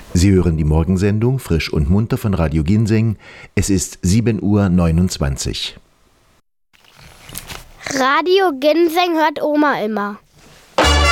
Sie hören die Morgensendung Frisch und Munter von Radio Ginseng. Es ist 7:29 Uhr. Radio Ginseng hört Oma immer.